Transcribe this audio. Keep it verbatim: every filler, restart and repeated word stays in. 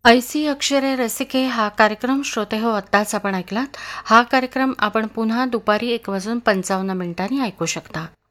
ऐसी अक्षरे रसिके हा कार्यक्रम श्रोते हो आत्ताच आपण ऐकलात. हा कार्यक्रम आपण पुन्हा दुपारी एक वाजून पंचावन्न मिनिटांनी ऐकू शकता.